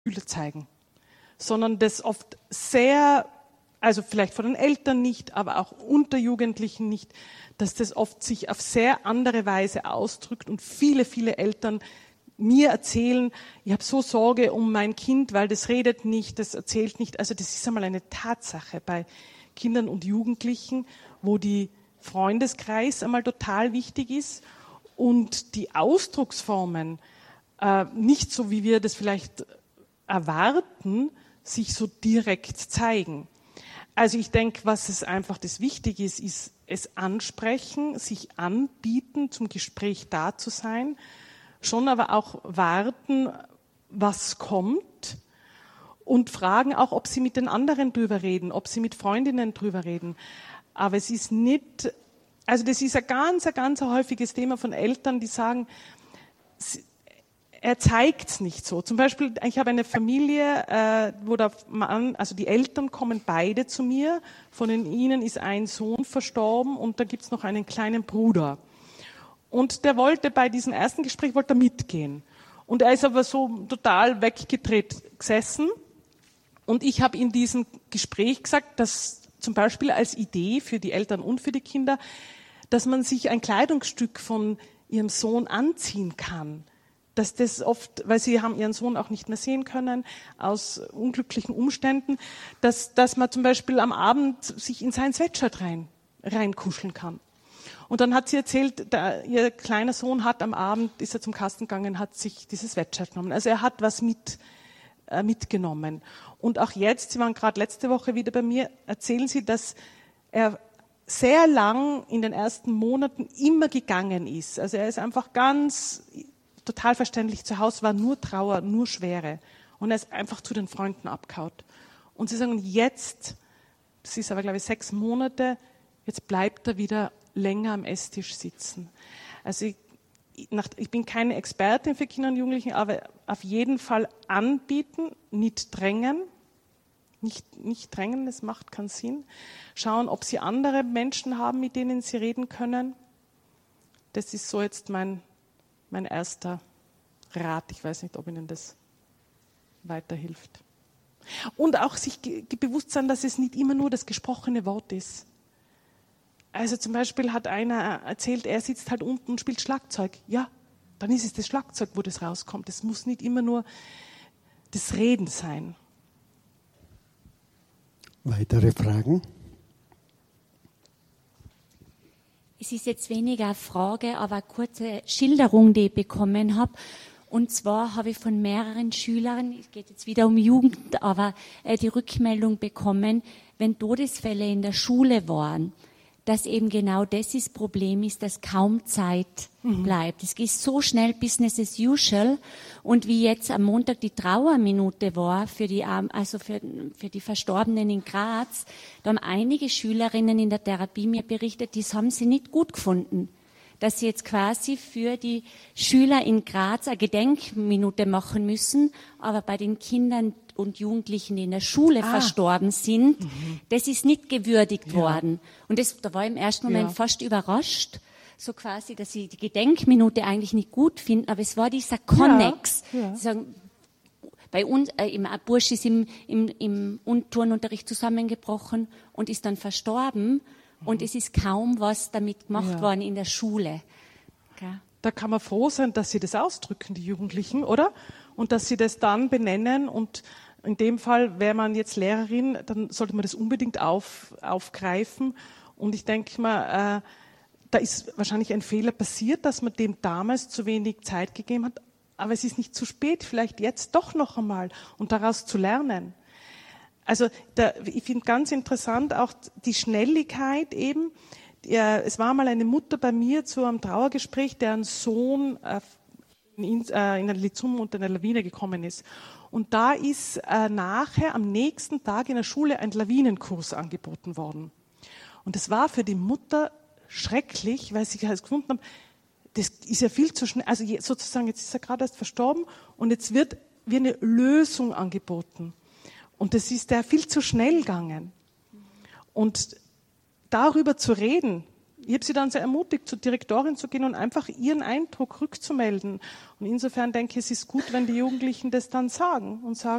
Gefühle zeigen, sondern das oft sehr, also vielleicht von den Eltern nicht, aber auch unter Jugendlichen nicht, dass das oft sich auf sehr andere Weise ausdrückt und viele, viele Eltern mir erzählen, ich habe so Sorge um mein Kind, weil das redet nicht, das erzählt nicht. Also das ist einmal eine Tatsache bei Kindern und Jugendlichen, wo die Freundeskreis einmal total wichtig ist und die Ausdrucksformen nicht so, wie wir das vielleicht erwarten, sich so direkt zeigen. Also ich denke, was es einfach das Wichtige ist, ist es ansprechen, sich anbieten, zum Gespräch da zu sein, schon aber auch warten, was kommt und fragen auch, ob sie mit den anderen drüber reden, ob sie mit Freundinnen drüber reden. Aber es ist nicht, also das ist ein ganz häufiges Thema von Eltern, die sagen, er zeigt's nicht so. Zum Beispiel, ich habe eine Familie, wo der Mann, also die Eltern kommen beide zu mir. Von ihnen ist ein Sohn verstorben und da gibt's noch einen kleinen Bruder. Und der wollte bei diesem ersten Gespräch mitgehen. Und er ist aber so total weggedreht gesessen. Und ich habe in diesem Gespräch gesagt, dass zum Beispiel als Idee für die Eltern und für die Kinder, dass man sich ein Kleidungsstück von ihrem Sohn anziehen kann. Dass das oft, weil sie haben ihren Sohn auch nicht mehr sehen können, aus unglücklichen Umständen, dass man zum Beispiel am Abend sich in sein Sweatshirt reinkuscheln kann. Und dann hat sie erzählt, ihr kleiner Sohn hat am Abend, ist er zum Kasten gegangen, hat sich dieses Sweatshirt genommen. Also er hat was mitgenommen. Und auch jetzt, Sie waren gerade letzte Woche wieder bei mir, erzählen Sie, dass er sehr lang in den ersten Monaten immer gegangen ist. Also er ist einfach total verständlich zu Hause, war nur Trauer, nur Schwere. Und er ist einfach zu den Freunden abgehaut. Und sie sagen, jetzt, es ist aber glaube ich 6 Monate, jetzt bleibt er wieder länger am Esstisch sitzen. Also ich bin keine Expertin für Kinder und Jugendliche, aber auf jeden Fall anbieten, nicht drängen. Nicht drängen, das macht keinen Sinn. Schauen, ob sie andere Menschen haben, mit denen sie reden können. Das ist so jetzt mein erster Rat. Ich weiß nicht, ob Ihnen das weiterhilft. Und auch sich bewusst sein, dass es nicht immer nur das gesprochene Wort ist. Also zum Beispiel hat einer erzählt, er sitzt halt unten und spielt Schlagzeug. Ja, dann ist es das Schlagzeug, wo das rauskommt. Es muss nicht immer nur das Reden sein. Weitere Fragen? Es ist jetzt weniger eine Frage, aber eine kurze Schilderung, die ich bekommen habe. Und zwar habe ich von mehreren Schülern, es geht jetzt wieder um Jugend, aber die Rückmeldung bekommen, wenn Todesfälle in der Schule waren, dass eben genau das Problem ist, dass kaum Zeit bleibt. Es geht so schnell Business as usual. Und wie jetzt am Montag die Trauerminute war für die Verstorbenen in Graz, da haben einige Schülerinnen in der Therapie mir berichtet, das haben sie nicht gut gefunden. Dass sie jetzt quasi für die Schüler in Graz eine Gedenkminute machen müssen, aber bei den Kindern und Jugendlichen, die in der Schule verstorben sind, das ist nicht gewürdigt worden. Und da war ich im ersten Moment fast überrascht, so quasi, dass sie die Gedenkminute eigentlich nicht gut finden, aber es war dieser Konnex. Sie sagen, bei uns, ein Bursch ist im Turnunterricht zusammengebrochen und ist dann verstorben. Und es ist kaum was damit gemacht worden in der Schule. Okay. Da kann man froh sein, dass sie das ausdrücken, die Jugendlichen, oder? Und dass sie das dann benennen. Und in dem Fall, wäre man jetzt Lehrerin, dann sollte man das unbedingt aufgreifen. Und ich denke mal, da ist wahrscheinlich ein Fehler passiert, dass man dem damals zu wenig Zeit gegeben hat. Aber es ist nicht zu spät, vielleicht jetzt doch noch einmal und daraus zu lernen. Also ich finde ganz interessant auch die Schnelligkeit eben. Es war mal eine Mutter bei mir zu einem Trauergespräch, deren Sohn in einer Lizum unter einer Lawine gekommen ist. Und da ist nachher am nächsten Tag in der Schule ein Lawinenkurs angeboten worden. Und das war für die Mutter schrecklich, weil sie halt gefunden haben, das ist ja viel zu schnell. Also sozusagen, jetzt ist er gerade erst verstorben und jetzt wird wie eine Lösung angeboten. Und das ist ja viel zu schnell gegangen. Und darüber zu reden, ich habe sie dann sehr ermutigt, zur Direktorin zu gehen und einfach ihren Eindruck rückzumelden. Und insofern denke ich, es ist gut, wenn die Jugendlichen das dann sagen und sagen,